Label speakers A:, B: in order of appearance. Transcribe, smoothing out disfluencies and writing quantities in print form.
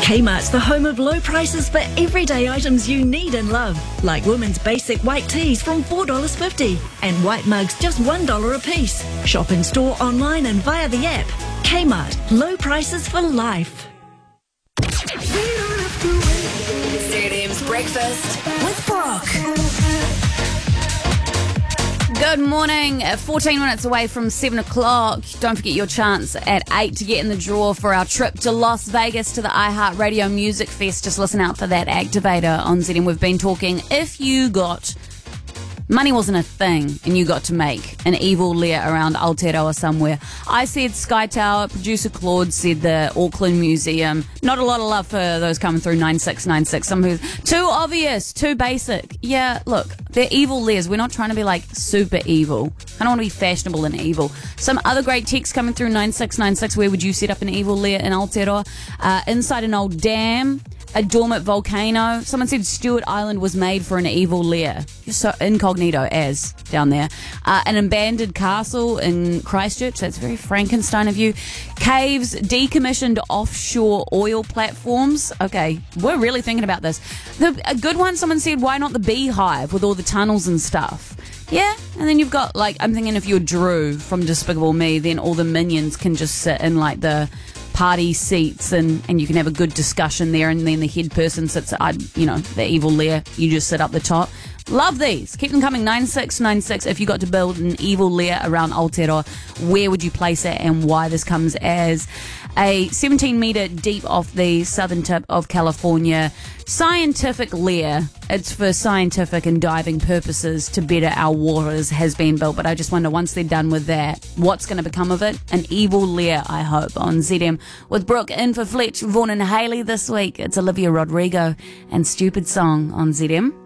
A: Kmart's the home of low prices for everyday items you need and love, like women's basic white tees from $4.50 and white mugs just $1 a piece. Shop in store, online and via the app. Kmart, low prices for life.
B: ZM's Breakfast with Brock.
C: Good morning. 14 minutes away from 7 o'clock. Don't forget your chance at 8 to get in the draw for our trip to Las Vegas to the iHeartRadio Music Fest. Just listen out for that activator on ZM. We've been talking, if you got... money wasn't a thing and you got to make an evil lair around Aotearoa somewhere. I said Sky Tower. Producer Claude said the Auckland Museum. Not a lot of love for those coming through 9696. Some who's too obvious, too basic. Yeah, look, they're evil lairs. We're not trying to be like super evil. I don't want to be fashionable and evil. Some other great texts coming through 9696. Where would you set up an evil lair in Aotearoa? Inside an old dam. A dormant volcano. Someone said Stewart Island was made for an evil lair. You're so incognito as down there. An abandoned castle in Christchurch. That's very Frankenstein of you. Caves, decommissioned offshore oil platforms. Okay, we're really thinking about this. A good one, someone said, why not the Beehive with all the tunnels and stuff? Yeah, and then you've got, like, I'm thinking if you're Drew from Despicable Me, then all the minions can just sit in, like, the party seats and you can have a good discussion there, and then the head person sits, the evil lair, you just sit up the top. Love these. Keep them coming. 9696. If you got to build an evil lair around Aotearoa, where would you place it and why? This comes as a 17-metre deep off the southern tip of California scientific lair. It's for scientific and diving purposes to better our waters, has been built. But I just wonder, once they're done with that, what's going to become of it? An evil lair, I hope, on ZM. With Brooke in for Fletch, Vaughan and Haley this week. It's Olivia Rodrigo and Stupid Song on ZM.